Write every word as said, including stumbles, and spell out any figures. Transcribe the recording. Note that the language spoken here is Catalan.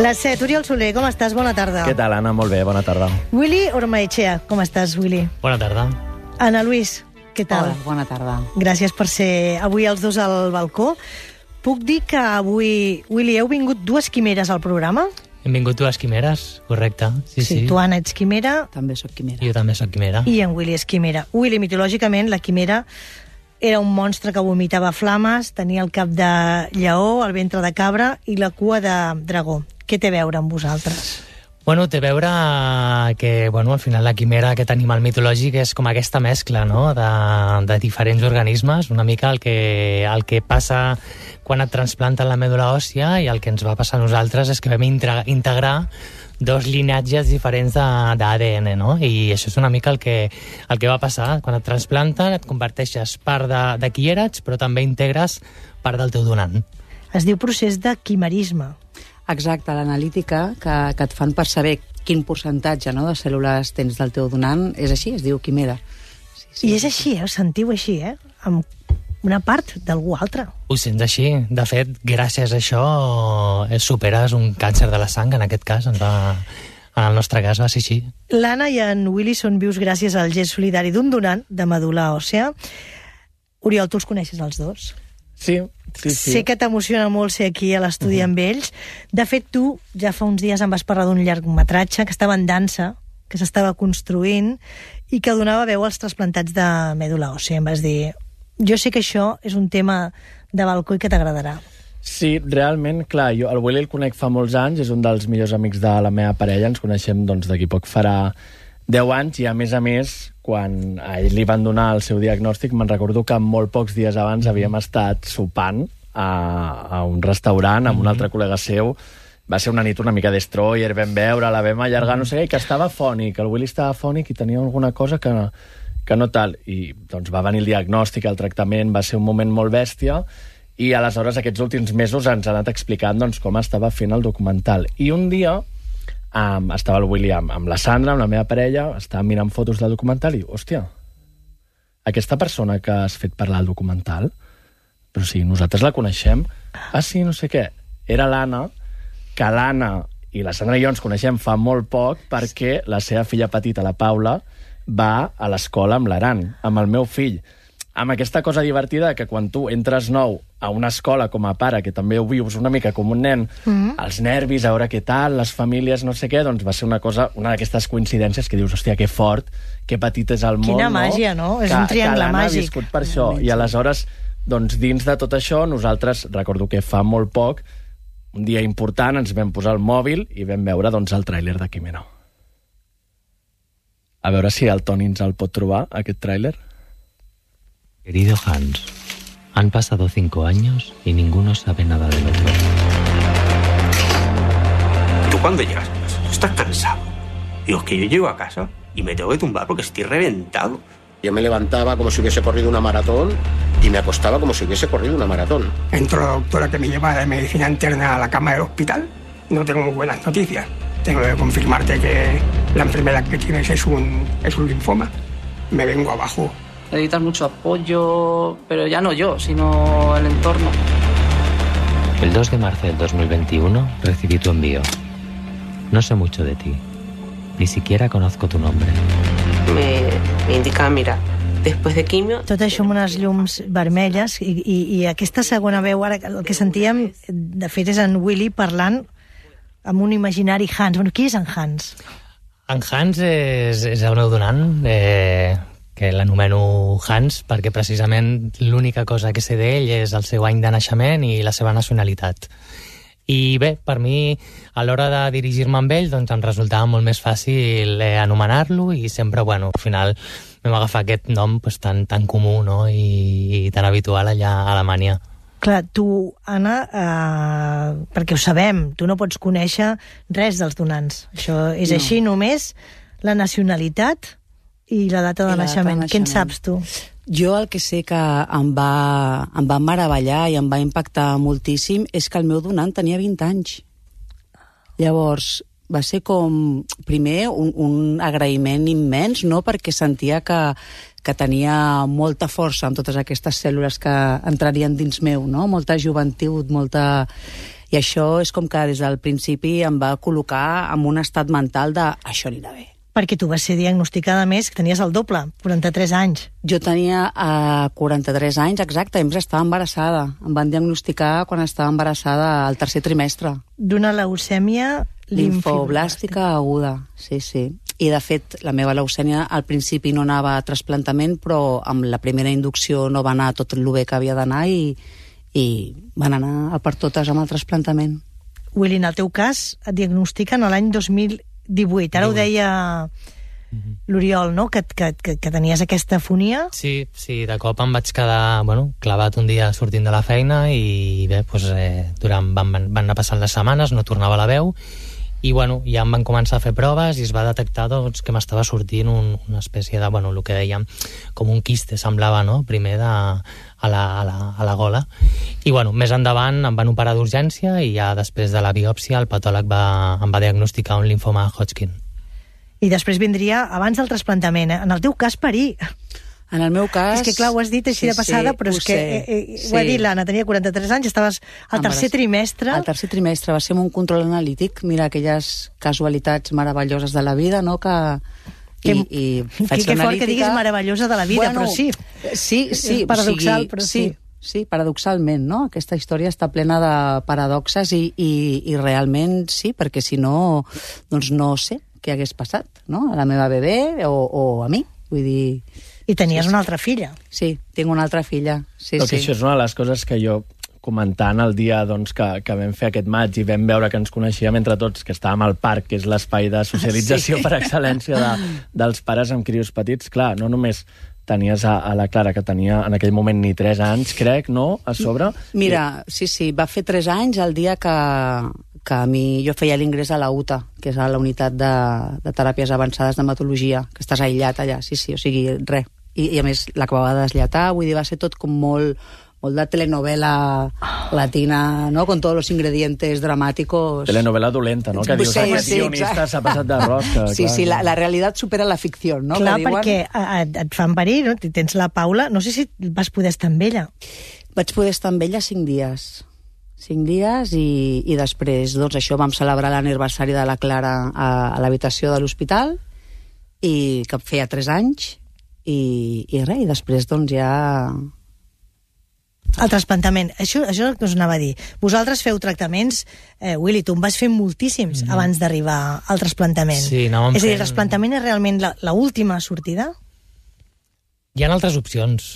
Les set, Oriol Soler, com estàs? Bona tarda. Què tal, Anna? Molt bé, bona tarda. Willy Ormaechea, com estàs, Willy? Bona tarda. Ana Luis, què tal? Hola, bona tarda. Gràcies per ser avui els dos al balcó. Puc dir que avui, Willy, heu vingut dues quimeres al programa? Hem vingut dues quimeres, correcte. Sí, sí. Sí, tu, Anna, ets quimera. També sóc quimera. Jo també sóc quimera. I en Willy és quimera. Willy, mitològicament, la quimera era un monstre que vomitava flames, tenia el cap de lleó, el ventre de cabra i la cua de dragó. Què té a veure amb vosaltres? Bueno, té a veure que, bueno, al final la quimera, aquest animal mitològic, és com aquesta mescla, no?, de, de diferents organismes, una mica el que, el que passa quan et transplanten la mèdula òssia, i el que ens va passar a nosaltres és que vam integrar dos llinatges diferents d'A D N, no? I això és una mica el que, el que va passar. Quan et transplanten, et converteixes part de, de qui eres, però també integres part del teu donant. Es diu procés de quimerisme. Exacte, l'analítica que, que et fan per saber quin percentatge, no, de cèl·lules tens del teu donant és així, es diu quimera. Sí, sí. I és així, eh? Ho sentiu així, eh? Amb una part d'algú altre. Ho sents així. De fet, gràcies a això superes un càncer de la sang, en aquest cas. En, va, en el nostre cas va ser així. L'Anna i en Willy són vius gràcies al gest solidari d'un donant de medul·la òssea. Oriol, tu els coneixes els dos? Sí, sí, sí. Sé que t'emociona molt ser aquí a l'estudi uh-huh. amb ells. De fet, tu ja fa uns dies em vas parlar d'un llargmetratge que estava en dansa, que s'estava construint i que donava veu als trasplantats de mèdula òssea. Em vas dir, jo sé que això és un tema de balcó i que t'agradarà. Sí, realment, clar, jo el Willy el conec fa molts anys, és un dels millors amics de la meva parella, ens coneixem doncs d'aquí poc farà deu anys, i a més a més, quan a ell li van donar el seu diagnòstic, me'n recordo que molt pocs dies abans havíem estat sopant a, a un restaurant amb un altre col·lega seu. Va ser una nit una mica destroyer, vam veure, la vam allargar, no sé què, i que estava fònic, el Willy estava fònic i tenia alguna cosa que, que no tal. I doncs va venir el diagnòstic, el tractament, va ser un moment molt bèstia, i aleshores aquests últims mesos ens ha anat explicant doncs, com estava fent el documental. I un dia Um, estava el Willy amb, amb la Sandra, amb la meva parella, estava mirant fotos del documental i diu, hòstia, aquesta persona que has fet parlar al documental, però sí, nosaltres la coneixem. Ah, sí, no sé què. Era l'Anna, que l'Anna i la Sandra i jo ens coneixem fa molt poc perquè la seva filla petita, la Paula, va a l'escola amb l'Aran, amb el meu fill. Amb aquesta cosa divertida que quan tu entres nou a una escola com a pare, que també ho vius una mica com un nen, mm-hmm. els nervis, a veure què tal, les famílies, no sé què, doncs va ser una cosa, una d'aquestes coincidències que dius, hòstia, que fort, que petit és el món, Quina màgia, no? És que, un triangle màgic. Que l'Anna ha viscut per això. I aleshores, doncs, dins de tot això, nosaltres, recordo que fa molt poc, un dia important, ens vam posar el mòbil i vam veure, doncs, el tràiler de Quimera. A veure si el Toni ens el pot trobar, aquest tràiler. Querido Hans, han pasado cinco años y ninguno sabe nada del otro. ¿Tú cuándo llegas a casa? ¿Estás cansado? Digo, es que yo llego a casa y me tengo que tumbar porque estoy reventado. Yo me levantaba como si hubiese corrido una maratón y me acostaba como si hubiese corrido una maratón. Entró la doctora que me lleva de medicina interna a la cama del hospital. No tengo muy buenas noticias. Tengo que confirmarte que la enfermedad que tienes es un, es un linfoma. Me vengo abajo. Necesitas mucho apoyo, pero ya no yo, sino el entorno. El dos de marzo del dos mil veintiuno recibí tu envío. No sé mucho de ti. Ni siquiera conozco tu nombre. Me, me indica, mira, després de quimio... Tot això amb unes llums vermelles i, i, i aquesta segona veu, ara el que sentíem, de fet, és en Willy parlant amb un imaginari Hans. Bueno, qui és en Hans? En Hans és, és el meu donant, eh, que l'anomeno Hans perquè precisament l'única cosa que sé d'ell és el seu any de naixement i la seva nacionalitat. I bé, per mi, a l'hora de dirigir-me amb ell, doncs em resultava molt més fàcil eh, anomenar-lo, i sempre, bueno, al final vam agafar aquest nom pues, tan, tan comú, no?, i, i tan habitual allà a Alemanya. Clar, tu, Anna, eh, perquè ho sabem, tu no pots conèixer res dels donants. Això és no. Així només la nacionalitat i la data de, la naixement. data de naixement. Què en saps tu? Jo el que sé que em va, em va meravellar i em va impactar moltíssim és que el meu donant tenia vint anys. Llavors, va ser com, primer, un, un agraïment immens, no?, perquè sentia que, que tenia molta força amb totes aquestes cèl·lules que entrarien dins meu, no?, molta joventut, molta... I això és com que des del principi em va col·locar en un estat mental de això anirà bé. Perquè tu vas ser diagnosticada més, que tenies el doble, quaranta-tres anys. Jo tenia uh, quaranta-tres anys, exacte, i estava embarassada. Em van diagnosticar quan estava embarassada al tercer trimestre. D'una leucèmia limfoblàstica aguda, sí, sí. I, de fet, la meva leucèmia al principi no anava a trasplantament, però amb la primera inducció no va anar tot el bé que havia d'anar i, i van anar a per totes amb el trasplantament. Willy, en el teu cas, et diagnostiquen l'any dos mil divuit. Ara ho deia l'Oriol, no?, que, que, que, que tenies aquesta afonia. Sí, sí, de cop em vaig quedar, bueno, clavat un dia sortint de la feina i bé, doncs, eh, durant, van, van anar passant les setmanes, no tornava la veu i bueno, ja em van començar a fer proves i es va detectar doncs, que m'estava sortint un, una espècie de, bueno, el que dèiem, com un quiste, semblava, no?, primer de, a, la, a, la, a la gola. I bueno, més endavant em van operar d'urgència i ja després de la biòpsia el patòleg va, em va diagnosticar un linfoma Hodgkin. I després vindria abans del trasplantament. En el teu cas, parir. En el meu cas... És que clar, ho has dit així sí, de passada, sí, però és que eh, eh, sí. Ho ha dit l'Anna, tenia quaranta-tres anys, estaves al tercer trimestre. Al tercer trimestre va ser un control analític, mira aquelles casualitats meravelloses de la vida, no?, que... Que, I, i faig que, que fort que diguis meravellosa de la vida, bueno, però sí. Sí, sí. És paradoxal, o sigui, però sí. sí. Sí, paradoxalment, no? Aquesta història està plena de paradoxes i, i, i realment sí, perquè si no, doncs no sé què hagués passat, no?, a la meva bebè o, o a mi, vull dir... I tenies sí, una altra filla. Sí, tinc una altra filla. Sí, Però sí. que això és una de les coses que jo, comentant el dia doncs, que, que vam fer aquest maig i vam veure que ens coneixíem entre tots, que estàvem al parc, que és l'espai de socialització sí. per excel·lència de, dels pares amb crios petits, clar, no només tenies a, a la Clara, que tenia en aquell moment ni tres anys, crec, no?, a sobre. Mira, sí, sí, va fer tres anys el dia que, que a mi jo feia l'ingrés a la U T A, que és a la unitat de, de teràpies avançades d'hematologia, que estàs aïllat allà, sí, sí, o sigui, res. I, i a més l'acabava de deslletar, vull dir, va ser tot com molt, molt de telenovela latina, ¿no?, con todos los ingredientes dramáticos. Telenovela dolenta, no?, que dius, sí, aquest sí, guionista s'ha passat de rosca. Sí, clar, sí, la, no? la realitat supera la ficció, no? Clar, que diuen. perquè et, et fan parir, no? Tens la Paula, no sé si vas poder estar amb ella. Vaig poder estar amb ella cinc dies. Cinc dies i, i després, doncs això, vam celebrar l'aniversari de la Clara a, a l'habitació de l'hospital i que feia tres anys i, i res, i després doncs ja... El trasplantament, això, això és el que us anava a dir. Vosaltres feu tractaments, eh, Willy, tu en vas fer moltíssims mm. abans d'arribar al trasplantament. Sí, anàvem és a dir, fent... el trasplantament és realment l'última sortida? Hi ha altres opcions.